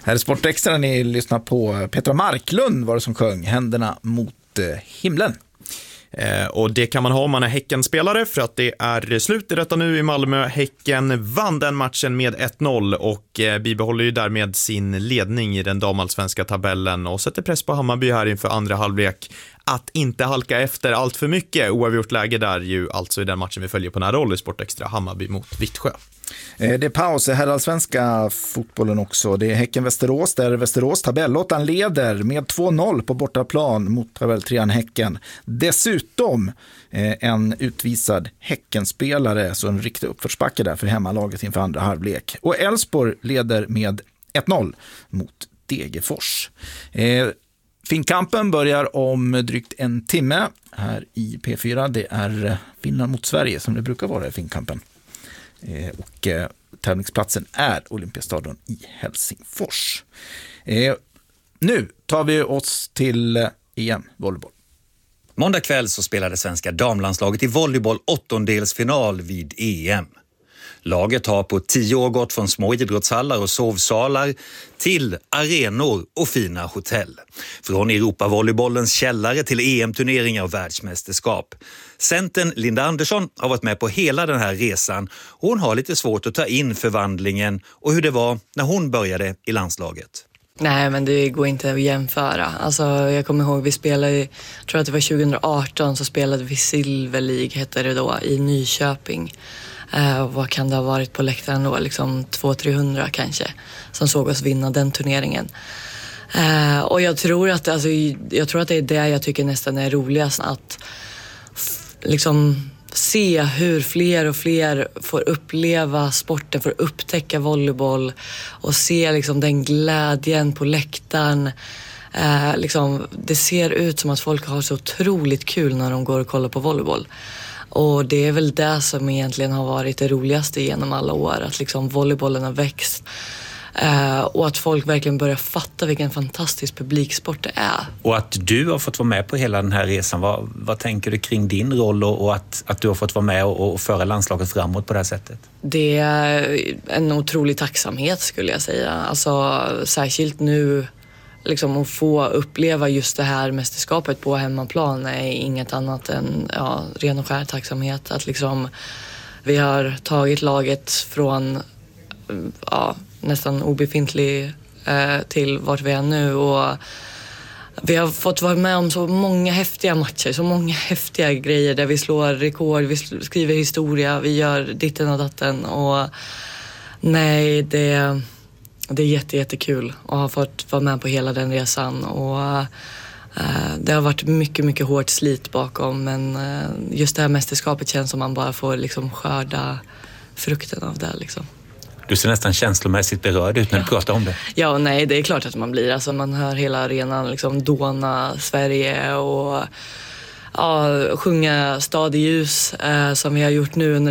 Här är Sportextra, ni lyssnar på Petra Marklund var det som sjöng Händerna mot himlen. Och det kan man ha om man är Häcken-spelare, för att det är slut i detta nu i Malmö. Häcken vann den matchen med 1-0 och bibehåller ju därmed sin ledning i den damallsvenska tabellen och sätter press på Hammarby här inför andra halvlek att inte halka efter allt för mycket. Oavgjort läge där ju alltså i den matchen vi följer på nära håll i Sportextra, Hammarby mot Vittsjö. Det är paus i herrallsvenska fotbollen också. Det är Häcken-Västerås där Västerås tabellåttan leder med 2-0 på bortaplan mot tabelltrean Häcken. Dessutom en utvisad Häckenspelare, så en riktig uppförsbacke där för hemmalaget inför andra halvlek. Och Elfsborg leder med 1-0 mot Degerfors. Finkampen börjar om drygt en timme här i P4. Det är Finland mot Sverige som det brukar vara i Finkampen. Och tävlingsplatsen är Olympiastadion i Helsingfors. Nu tar vi oss till EM volleyboll. Måndag kväll så spelade svenska damlandslaget i volleyboll åttondelsfinal vid EM. Laget har på 10 år gått från små idrottshallar och sovsalar till arenor och fina hotell. Från Europavolleybollens källare till EM-turneringar och världsmästerskap. Centern Linda Andersson har varit med på hela den här resan och hon har lite svårt att ta in förvandlingen och hur det var när hon började i landslaget. Nej, men det går inte att jämföra. Alltså, jag kommer ihåg, vi spelade, jag tror att det var 2018, så spelade vi Silver League, hette det då, i Nyköping. Vad kan det ha varit på läktaren då? Liksom 200-300 kanske, som såg oss vinna den turneringen. Och jag tror att det är det jag tycker nästan är roligast, att liksom se hur fler och fler får uppleva sporten, får upptäcka volleyboll och se liksom den glädjen på läktaren. Liksom, det ser ut som att folk har så otroligt kul när de går och kollar på volleyboll. Och det är väl det som egentligen har varit det roligaste genom alla år, att liksom volleybollen har växt. Och att folk verkligen börjar fatta vilken fantastisk publiksport det är. Och att du har fått vara med på hela den här resan, vad tänker du kring din roll och att du har fått vara med och föra landslaget framåt på det här sättet? Det är en otrolig tacksamhet, skulle jag säga. Alltså, särskilt nu liksom, att få uppleva just det här mästerskapet på hemmaplan är inget annat än ren och skär tacksamhet. Att liksom, vi har tagit laget från nästan obefintlig till vart vi är nu, och vi har fått vara med om så många häftiga matcher, så många häftiga grejer där vi slår rekord, vi skriver historia, vi gör ditten och datten, och nej, det är jättekul att ha fått vara med på hela den resan, och det har varit mycket, mycket hårt slit bakom, men just det här mästerskapet känns som man bara får liksom skörda frukten av det liksom. Du ser nästan känslomässigt berörd ut när du pratar om det. Ja, nej, det är klart att man blir. Alltså, man hör hela arenan liksom dåna Sverige och sjunga Stad i ljus som vi har gjort nu under